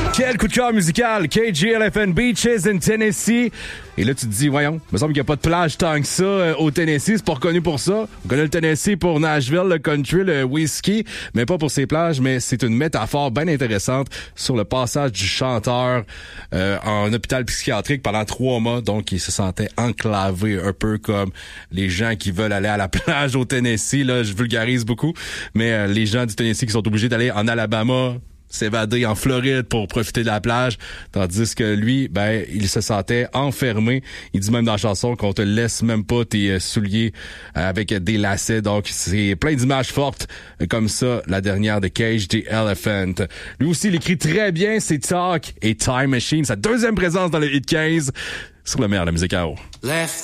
Quel coup de cœur musical! KGLFN Beaches in Tennessee. Et là, tu te dis, voyons, il me semble qu'il n'y a pas de plage tant que ça au Tennessee. C'est pas reconnu pour ça. On connaît le Tennessee pour Nashville, le country, le whisky, mais pas pour ses plages. Mais c'est une métaphore bien intéressante sur le passage du chanteur en hôpital psychiatrique pendant 3 mois. Donc, il se sentait enclavé, un peu comme les gens qui veulent aller à la plage au Tennessee. Là, je vulgarise beaucoup. Mais les gens du Tennessee qui sont obligés d'aller en Alabama, s'évader en Floride pour profiter de la plage, tandis que lui, ben, il se sentait enfermé. Il dit même dans la chanson qu'on te laisse même pas tes souliers avec des lacets. Donc, c'est plein d'images fortes comme ça, la dernière de Cage the Elephant. Lui aussi, il écrit très bien, c'est Talk et Time Machine. Sa deuxième présence dans le Hit 15 sur le meilleur de la musique à eau.